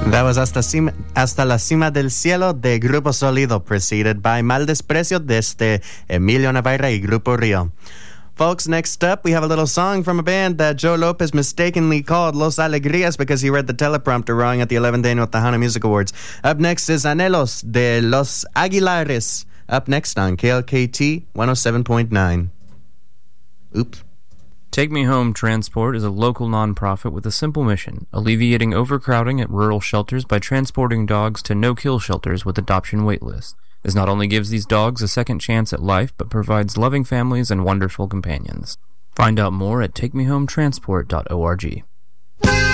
That was Hasta la Cima del Cielo de Grupo Sólido, preceded by Mal Desprecio desde Emilio Navarra y Grupo Rio. Folks, next up, we have a little song from a band that Joe Lopez mistakenly called Los Alegrías because he read the teleprompter wrong at the 11th Annual Tejano Music Awards. Up next is Anhelos de Los Aguilares. Up next on KLKT 107.9. Oops. Take Me Home Transport is a local nonprofit with a simple mission, alleviating overcrowding at rural shelters by transporting dogs to no-kill shelters with adoption waitlists. This not only gives these dogs a second chance at life, but provides loving families and wonderful companions. Find out more at takemehometransport.org.